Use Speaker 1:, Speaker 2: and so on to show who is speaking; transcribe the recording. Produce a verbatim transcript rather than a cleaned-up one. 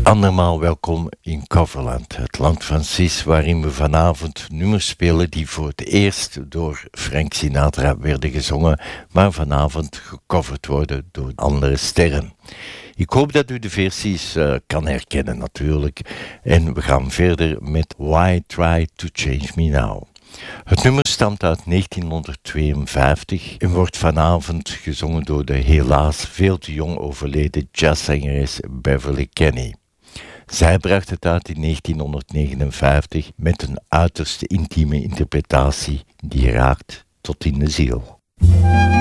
Speaker 1: Andermaal welkom in Coverland, het land van Sis, waarin we vanavond nummers spelen die voor het eerst door Frank Sinatra werden gezongen, maar vanavond gecoverd worden door andere sterren. Ik hoop dat u de versies uh, kan herkennen natuurlijk. En we gaan verder met Why Try to Change Me Now. Het nummer stamt uit negentienhonderdtweeënvijftig en wordt vanavond gezongen door de helaas veel te jong overleden jazzzangeres Beverly Kenny. Zij bracht het uit in negentienhonderdnegenenvijftig met een uiterst intieme interpretatie die raakt tot in de ziel.